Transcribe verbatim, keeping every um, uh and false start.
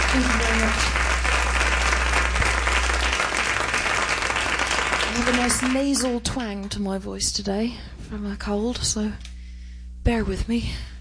Thank you very much. I have a nice nasal twang to my voice today from a cold, so bear with me.